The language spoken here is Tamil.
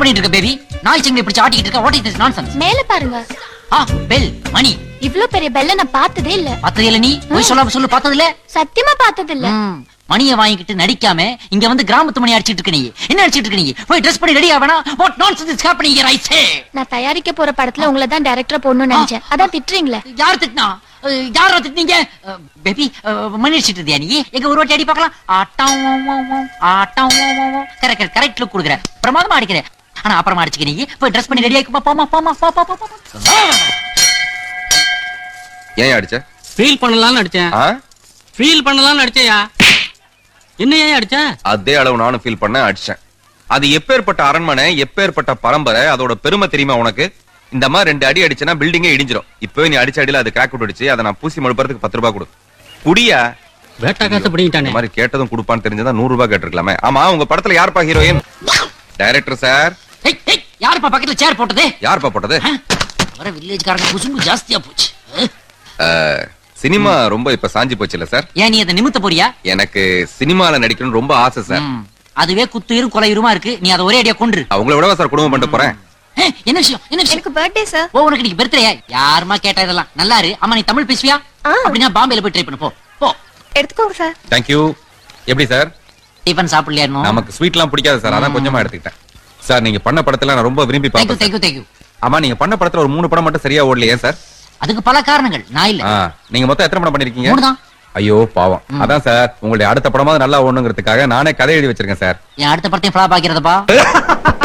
பண்ணிட்டு இருக்க பேபி? நாய் சிங்க இப்படி ஆட்டிட்டு இருக்க. What is this nonsense? மேல பாருங்க. பெல் மணி. இவ்ளோ பெரிய பெல்ல நான் பார்த்ததே இல்ல. பார்த்ததே இல்ல? நீ போய் சொல்லாம சொல்லு. பார்த்தது இல்ல? சத்தியமா பார்த்தது இல்ல. மணியை வாங்கிட்டு நடிக்காம இங்க வந்து கிராமத்து மணி அடிச்சிட்டு இருக்க நீ. என்ன அடிச்சிட்டு இருக்க நீ? போய் ட்ரெஸ் பண்ணி ready ஆவனா? What nonsense is happening here I சே. நான் தயாரிக்க போற படத்துல உங்களை தான் டைரக்டரா போடணும்னு நினைச்சேன். அதான் திட்டுறீங்களே. யார் திட்டினா? யாரா திட்டினீங்க? பேபி மணி அடிச்சிட்டு இருந்தியா நீ? எங்க ஒரு வாட்டி அடி பார்க்கலாம். ஆட்டம் ஆட்டம். கரெக்ட் கரெக்ட் லுக் கொடுக்குற. பிரமாதமா அடிக்கிற. ஆனா அப்புறமா அடிச்சுக்க நீ. போய் ட்ரெஸ் பண்ணி ரெடி ஆயிக்கு. போமா போமா போ. ஏன் அடிச்ச? ஃபீல் பண்ணலாம்னு அடிச்சேன். ஃபீல் பண்ணலாம்னு அடிச்சேயா? என்ன ஏன் அடிச்ச? அதே அளவு நானும் ஃபீல் பண்ண அடிச்சேன். அது எப்பேற்பட்ட அரண்மனை, எப்பேற்பட்ட பரம்பரை, அதோட பெருமை தெரியுமா உனக்கு? இந்த மாதிரி 2 அடி அடிச்சனா பில்டிங்கே இடிஞ்சிரும். இப்போ நீ அடிச்ச அடியில அது கிராக் விட்டுடுச்சு. அதை நான் பூசி மழுப்புறதுக்கு 10 ரூபாய் கொடு. குடியா? வேட்டா காசு பிடிங்கிட்டானே. இந்த மாதிரி கேட்டதும் கொடுப்பான்னு தெரிஞ்சதா 100 ரூபாய் கேட்டிருக்கலாமே. ஆமா, உங்க படத்துல யார்ப்பா ஹீரோயின்? Director sir. யாருப்பா பக்கத்துல சேர் போட்டது? யார்ப்பா போட்டது? வர வில்லேஜ்காரங்க குசும்பு ஜாஸ்தியா போச்சு. சினிமா ரொம்ப இப்ப சாஞ்சி போச்சுல சார். ஏன் நீ அதை நிமித்த போறியா? எனக்கு சினிமால நடிக்கணும்னு ரொம்ப ஆசை சார். அதுவே குத்துயிரும் கொலையுருமா இருக்கு. நீ அதை ஒரே அடியா கொன்று. அவங்கள விடவா சார் குடும்பம் பண்ணிட்டு போறேன்? என்ன விஷயம்? என்ன விஷயம்? எனக்கு பர்த்டே சார். ஓ, உனக்கு இன்னைக்கு பர்த்டே? யாருமா கேட்டா இதெல்லாம்? நல்லா இரு. அம்மா, நீ தமிழ் பேசுவியா? அப்படின்னா பாம்பேல போய் ட்ரை பண்ணு. போ போ. எடுத்துக்கோங்க சார். Thank you. எப்படி சார்? டிஃபன் சாப்பிடலையா? நமக்கு ஸ்வீட்லாம் பிடிக்காது சார். அதான் கொஞ்சமா எடுத்துக்கிட்டேன். சார், நீங்க பண்ண படத்துல நான் ரொம்ப விரும்பி பாப்பேன். Thank you. ஆமா, நீங்க பண்ண படத்துல ஒரு 3 படம் மட்டும் சரியா ஓடலையே சார்? அதுக்கு பல காரணங்கள். நான் இல்ல. நீங்க மொத்தம் எத்தனை படம் பண்ணிருக்கீங்க? 3 தான். ஐயோ பாவம். அதான் சார், உங்களுடைய அடுத்த படமாவது நல்லா ஓடணுங்கிறதுக்காக நானே கதை எழுதி வச்சிருக்கேன் சார். என் அடுத்த படத்தையும் ஃபிளாப் ஆக்கிறதப்பா.